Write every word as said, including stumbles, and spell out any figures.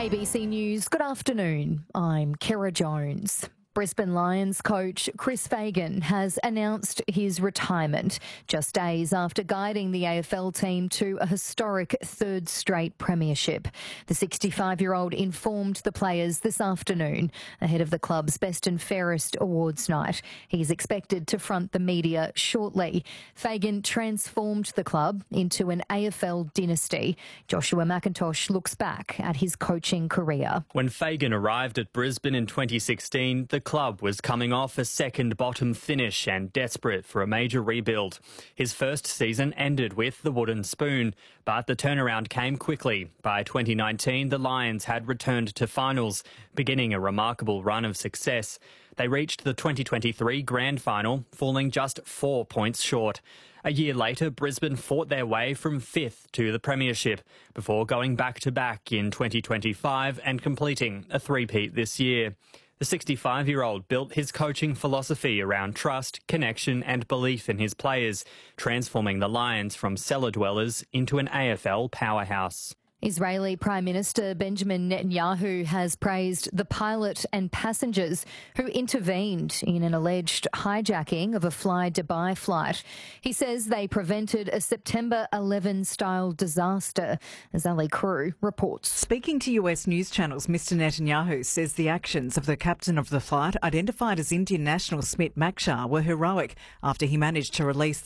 A B C News, good afternoon. I'm Kira Jones. Brisbane Lions coach Chris Fagan has announced his retirement just days after guiding the A F L team to a historic third straight premiership. The sixty-five-year-old informed the players this afternoon ahead of the club's Best and Fairest Awards night. He's expected to front the media shortly. Fagan transformed the club into an A F L dynasty. Joshua McIntosh looks back at his coaching career. When Fagan arrived at Brisbane in twenty sixteen, the club was coming off a second bottom finish and desperate for a major rebuild. His first season ended with the wooden spoon, but the turnaround came quickly. By twenty nineteen, the Lions had returned to finals, beginning a remarkable run of success. They reached the twenty twenty-three grand final, falling just four points short. A year later, Brisbane fought their way from fifth to the premiership before going back-to-back in twenty twenty-five and completing a three-peat this year. The sixty-five-year-old built his coaching philosophy around trust, connection and belief in his players, transforming the Lions from cellar dwellers into an A F L powerhouse. Israeli Prime Minister Benjamin Netanyahu has praised the pilot and passengers who intervened in an alleged hijacking of a Fly Dubai flight. He says they prevented a September eleventh-style disaster, as Ali Crew reports. Speaking to U S news channels, Mister Netanyahu says the actions of the captain of the flight, identified as Indian national Smit Makshar, were heroic after he managed to release